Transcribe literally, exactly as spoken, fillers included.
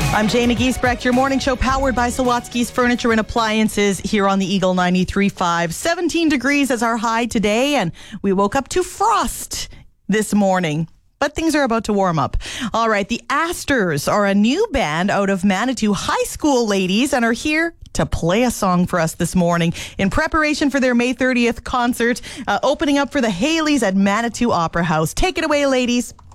I'm Jana Giesbrecht, your morning show powered by Sawatsky's Furniture and Appliances here on the Eagle ninety-three point five. seventeen degrees as our high today, and we woke up to frost this morning. But things are about to warm up. All right, the Astors are a new band out of Manitou High School, ladies, and are here to play a song for us this morning in preparation for their May thirtieth concert, uh, opening up for the Haleys at Manitou Opera House. Take it away, ladies.